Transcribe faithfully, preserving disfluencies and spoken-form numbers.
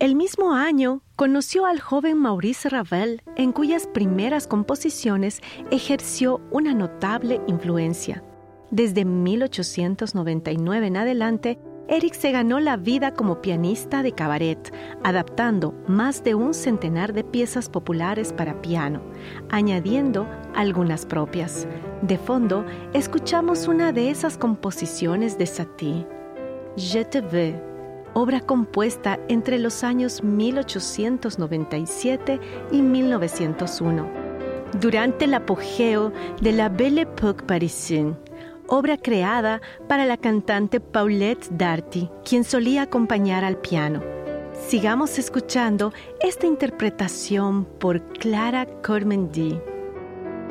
El mismo año, conoció al joven Maurice Ravel, en cuyas primeras composiciones ejerció una notable influencia. Desde mil ochocientos noventa y nueve en adelante, Eric se ganó la vida como pianista de cabaret, adaptando más de un centenar de piezas populares para piano, añadiendo algunas propias. De fondo, escuchamos una de esas composiciones de Satie, Je te veux, obra compuesta entre los años mil ochocientos noventa y siete y mil novecientos uno, durante el apogeo de la Belle Époque parisienne, obra creada para la cantante Paulette Darty, quien solía acompañar al piano. Sigamos escuchando esta interpretación por Clara Cormendy.